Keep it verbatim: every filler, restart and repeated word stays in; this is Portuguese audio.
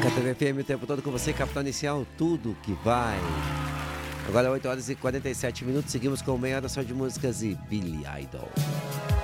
Capital F M o tempo todo com você, Capital Inicial, tudo que vai. Agora oito horas e quarenta e sete minutos, seguimos com meia hora só de músicas e Billy Idol.